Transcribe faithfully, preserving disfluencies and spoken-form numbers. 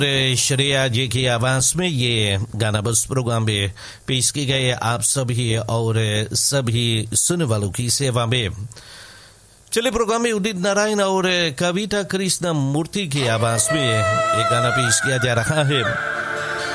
श्रेया जी की आवाज में ये गाना बस प्रोग्राम में पेश की गए आप सभी और सभी सुनने वालों की सेवा में। चलिए प्रोग्राम में उदित नारायण और कविता कृष्ण मूर्ति की आवाज में एक गाना पेश किया जा रहा है।